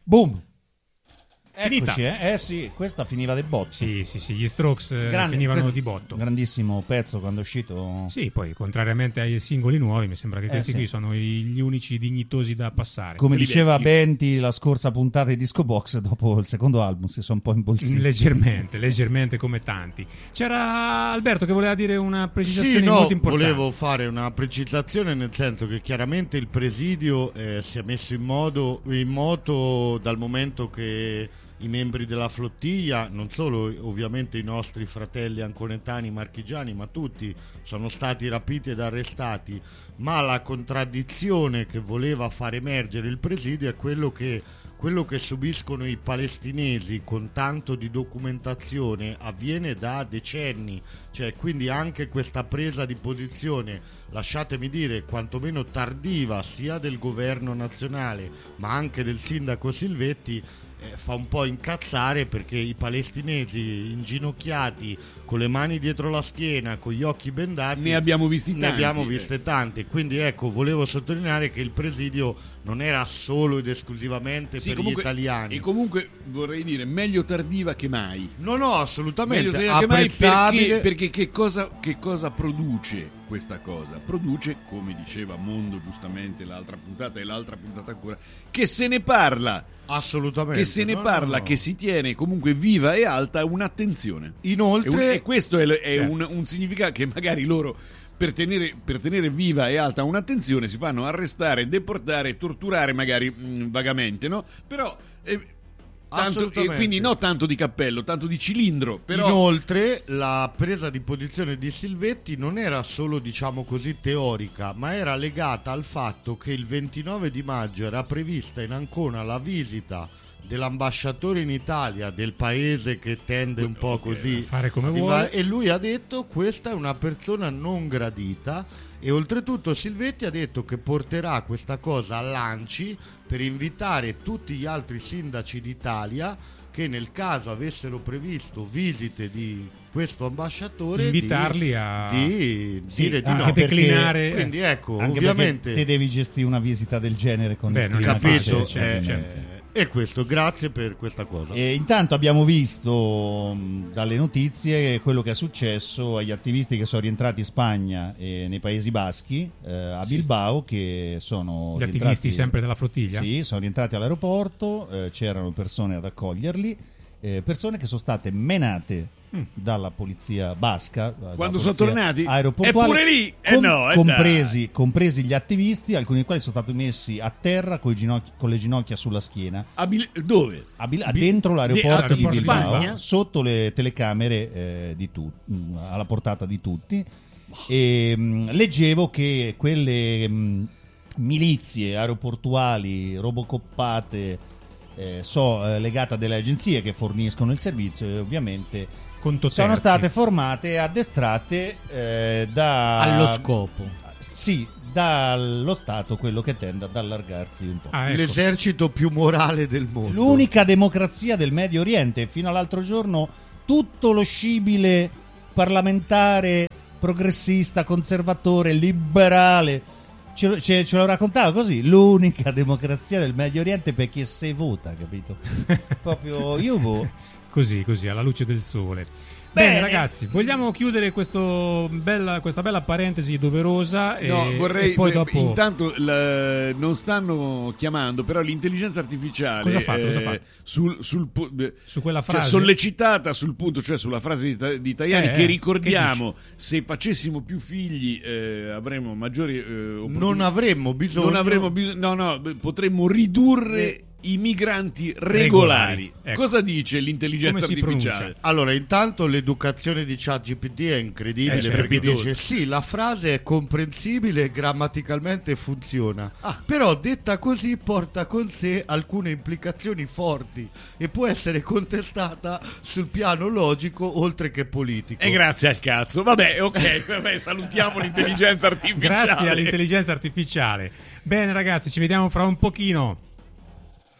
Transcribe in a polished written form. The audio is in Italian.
Boom! Finita. Eccoci, sì, questa finiva di botto. Sì, gli Strokes finivano di botto. Grandissimo pezzo quando è uscito. Sì, poi contrariamente ai singoli nuovi, mi sembra che questi sì. qui sono gli unici dignitosi da passare. Come diceva Benti la scorsa puntata di Disco Box, dopo il secondo album si sono un po' imbolsiti. Leggermente come tanti. C'era Alberto che voleva dire una precisazione Sì, molto importante. volevo fare una precisazione, nel senso che chiaramente il presidio si è messo in moto dal momento che i membri della flottiglia, non solo ovviamente i nostri fratelli anconetani marchigiani, ma tutti sono stati rapiti ed arrestati, ma la contraddizione che voleva far emergere il presidio è quello che subiscono i palestinesi con tanto di documentazione avviene da decenni, cioè quindi anche questa presa di posizione, lasciatemi dire, quantomeno tardiva, sia del governo nazionale ma anche del sindaco Silvetti, fa un po' incazzare, perché i palestinesi inginocchiati con le mani dietro la schiena, con gli occhi bendati, ne abbiamo viste tante. Quindi ecco, volevo sottolineare che il presidio non era solo ed esclusivamente per gli italiani. E comunque vorrei dire, meglio tardiva che mai. No, assolutamente apprezzabile, perché che cosa produce questa cosa? Produce, come diceva Mondo giustamente l'altra puntata e l'altra puntata ancora, che se ne parla. Assolutamente. Che se ne parla, che si tiene comunque viva e alta un'attenzione. Inoltre, e questo è certo. un significato che magari loro per tenere viva e alta un'attenzione si fanno arrestare, deportare, torturare magari vagamente, no? Però quindi no tanto di cappello, tanto di cilindro. Però... Inoltre la presa di posizione di Silvetti non era solo, diciamo così, teorica, ma era legata al fatto che il 29 di maggio era prevista in Ancona la visita dell'ambasciatore in Italia del paese che tende un po' così a fare come vuole, e lui ha detto: questa è una persona non gradita. E oltretutto Silvetti ha detto che porterà questa cosa all'ANCI per invitare tutti gli altri sindaci d'Italia che nel caso avessero previsto visite di questo ambasciatore, invitarli a dire di no, declinare. Quindi ecco, anche ovviamente te devi gestire una visita del genere con non capito, certo. E questo, grazie per questa cosa. E intanto abbiamo visto dalle notizie quello che è successo agli attivisti che sono rientrati in Spagna e nei Paesi Baschi, a Bilbao, che sono gli attivisti sempre della flottiglia? Sì, sono rientrati all'aeroporto, c'erano persone ad accoglierli, persone che sono state menate dalla polizia basca quando sono tornati, aeroportuale, eppure lì compresi gli attivisti, alcuni dei quali sono stati messi a terra con le ginocchia sulla schiena. Dove? Dentro l'aeroporto di Bilbao, Spagna? sotto le telecamere alla portata di tutti. E leggevo che quelle milizie aeroportuali robocoppate legate a delle agenzie che forniscono il servizio, e ovviamente sono state formate e addestrate allo scopo. Sì, dallo Stato, quello che tende ad allargarsi un po'. Ecco. L'esercito più morale del mondo. L'unica democrazia del Medio Oriente. Fino all'altro giorno tutto lo scibile parlamentare, progressista, conservatore, liberale ce lo raccontava così. L'unica democrazia del Medio Oriente per chi se vota, capito? Proprio così alla luce del sole. Bene ragazzi, vogliamo chiudere questa bella parentesi doverosa vorrei e poi dopo... Intanto non stanno chiamando, però l'intelligenza artificiale cosa ha fatto? Su quella frase, cioè, sollecitata sul punto, cioè sulla frase di Tajani, che ricordiamo, se facessimo più figli avremmo maggiori opportunità. Non avremmo bisogno, potremmo ridurre i migranti regolari. Ecco. Cosa dice l'intelligenza artificiale? Allora, intanto l'educazione di ChatGPT è incredibile, perché dice sì, la frase è comprensibile, grammaticalmente funziona, però detta così porta con sé alcune implicazioni forti e può essere contestata sul piano logico oltre che politico. E grazie al cazzo. Vabbè, salutiamo l'intelligenza artificiale. Grazie all'intelligenza artificiale. Bene ragazzi, ci vediamo fra un pochino.